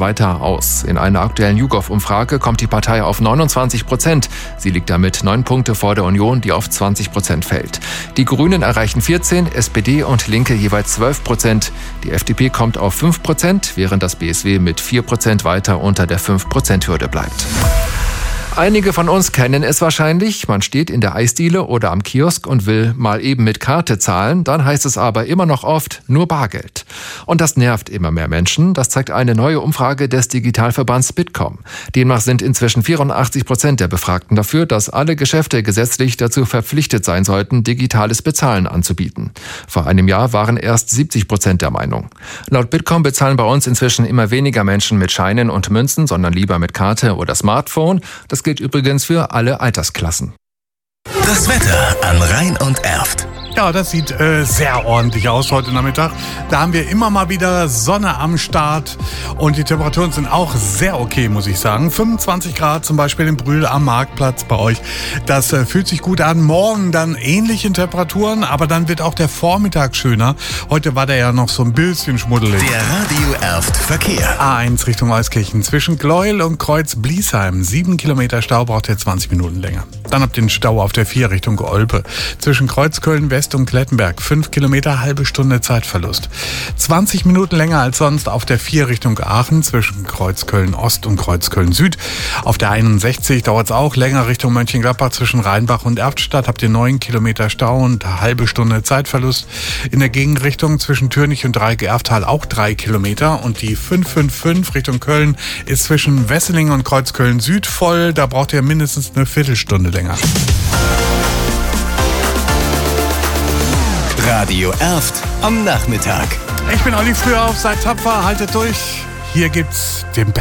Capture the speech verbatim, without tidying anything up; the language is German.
weiter aus. In einer aktuellen YouGov-Umfrage kommt die Partei auf neunundzwanzig Prozent. Sie liegt damit neun Punkte vor der Union, die auf zwanzig Prozent fällt. Die Grünen erreichen vierzehn, S P D und Linke jeweils zwölf Prozent. Die F D P kommt auf fünf Prozent, während das B S W mit vier Prozent weiter unter der fünf Prozent Hürde bleibt. Einige von uns kennen es wahrscheinlich. Man steht in der Eisdiele oder am Kiosk und will mal eben mit Karte zahlen. Dann heißt es aber immer noch oft nur Bargeld. Und das nervt immer mehr Menschen. Das zeigt eine neue Umfrage des Digitalverbands Bitkom. Demnach sind inzwischen vierundachtzig Prozent der Befragten dafür, dass alle Geschäfte gesetzlich dazu verpflichtet sein sollten, digitales Bezahlen anzubieten. Vor einem Jahr waren erst siebzig Prozent der Meinung. Laut Bitkom bezahlen bei uns inzwischen immer weniger Menschen mit Scheinen und Münzen, sondern lieber mit Karte oder Smartphone. Das gilt übrigens für alle Altersklassen. Das Wetter an Rhein und Erft. Ja, das sieht äh, sehr ordentlich aus heute Nachmittag. Da haben wir immer mal wieder Sonne am Start und die Temperaturen sind auch sehr okay, muss ich sagen. fünfundzwanzig Grad zum Beispiel in Brühl am Marktplatz bei euch. Das äh, fühlt sich gut an. Morgen dann ähnliche Temperaturen, aber dann wird auch der Vormittag schöner. Heute war der ja noch so ein bisschen schmuddelig. Der Radio Erft Verkehr. A eins Richtung Euskirchen. Zwischen Gleuel und Kreuz-Bliesheim. Sieben Kilometer Stau, braucht ihr zwanzig Minuten länger. Dann habt ihr den Stau auf der vier Richtung Olpe. Zwischen Kreuzköln West und Klettenberg. Fünf Kilometer, halbe Stunde Zeitverlust. zwanzig Minuten länger als sonst auf der vier Richtung Aachen. Zwischen Kreuzköln Ost und Kreuzköln Süd. Auf der einundsechzig dauert es auch länger Richtung Mönchengladbach. Zwischen Rheinbach und Erftstadt habt ihr neun Kilometer Stau und eine halbe Stunde Zeitverlust. In der Gegenrichtung zwischen Türnich und Dreieck-Erftal auch drei Kilometer. Und die fünf fünf fünf Richtung Köln ist zwischen Wesseling und Kreuzköln Süd voll. Da braucht ihr mindestens eine Viertelstunde länger. Radio Erft am Nachmittag. Ich bin Olli Frühauf, seid tapfer, haltet durch. Hier gibt's den Besten.